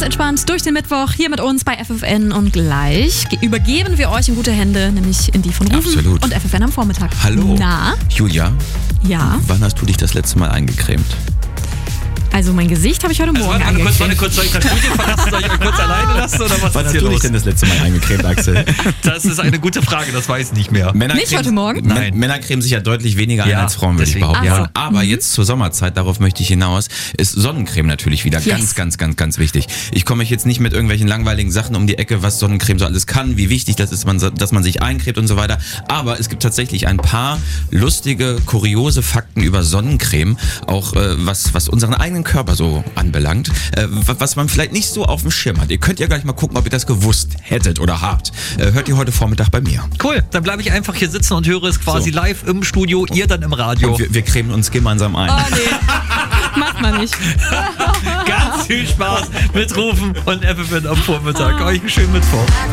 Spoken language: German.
entspannt durch den Mittwoch hier mit uns bei FFN und gleich übergeben wir euch in gute Hände, nämlich in die von Rufen Absolut. und FFN am Vormittag. Hallo. Na? Julia? Ja? Wann hast du dich das letzte Mal eingecremt? Also mein Gesicht habe ich heute Morgen eingecremt. Warte kurz, soll ich das Studio verlassen? Soll ich euch kurz alleine lassen oder was Wann ist hier hast du dich los? denn das letzte Mal eingecremt, Axel? Das ist eine gute Frage, das weiß ich nicht mehr. Nicht heute Morgen? Nein. Männer cremen sich ja deutlich weniger ein Ja, als Frauen, würde ich deswegen. behaupten. Ach so. Aber jetzt zur Sommerzeit, darauf möchte ich hinaus, ist Sonnencreme natürlich wieder Yes. ganz wichtig. Ich komme euch jetzt nicht mit irgendwelchen langweiligen Sachen um die Ecke, was Sonnencreme so alles kann, wie wichtig das ist, dass man sich eincremt und so weiter. Aber es gibt tatsächlich ein paar lustige, kuriose Fakten über Sonnencreme, auch was unseren eigenen Körper so anbelangt, was man vielleicht nicht so auf dem Schirm hat. Ihr könnt ja gleich mal gucken, ob ihr das gewusst hättet oder habt. Hört ihr heute Vormittag bei mir. Cool, dann bleibe ich einfach hier sitzen und höre es quasi So. live im Studio, ihr dann im Radio. Und wir cremen uns gemeinsam ein. Oh nee, macht man nicht. Ganz viel Spaß mit Rufen und FFN am Vormittag. Euch einen schönen Mittwoch.